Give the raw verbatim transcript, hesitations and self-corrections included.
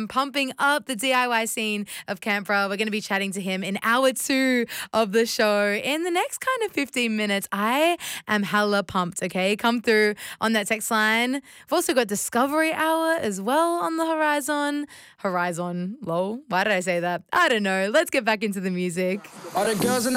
Sam, pumping up the D I Y scene of Canberra. We're going to be chatting to him in hour two of the show. In the next kind of fifteen minutes, I am hella pumped, okay? Come through on that text line. We've also got Discovery Hour as well on the horizon. Horizon, lol. Why did I say that? I don't know. Let's get back into the music. All the girls in the